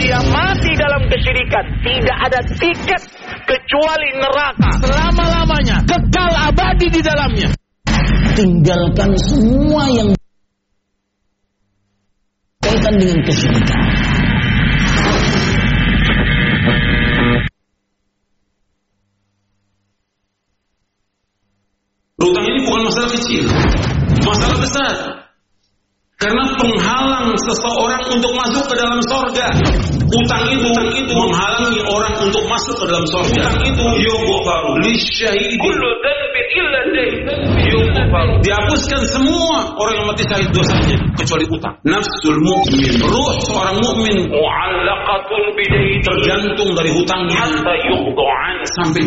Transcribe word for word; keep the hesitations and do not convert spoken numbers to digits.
dia mati dalam kesyirikan, tidak ada tiket kecuali neraka selama-lamanya, kekal abadi di dalamnya. Tinggalkan semua yang berkaitan dengan kesyirikan. Utang ini bukan masalah kecil, masalah besar. Karena penghalang seseorang untuk masuk ke dalam sorga. Utang itu, utang itu menghalangi orang untuk masuk ke dalam sorga. Utang itu yughfaru lisyahid kullu dhanbin illa dayn. Yughfaru, dihapuskan semua orang yang mati syahid dosanya kecuali utang. Nafsul mu'min, ruh seorang mukmin mu'allaqatun bidayn, tergantung dari hutangnya hatta yuqda'an, sampai